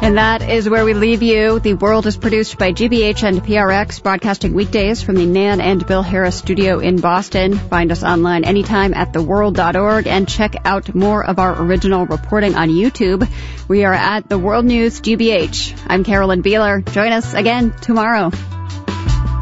And that is where we leave you. The World is produced by GBH and PRX, broadcasting weekdays from the Nan and Bill Harris studio in Boston. Find us online anytime at theworld.org and check out more of our original reporting on YouTube. We are at The World News GBH. I'm Carolyn Beeler. Join us again tomorrow.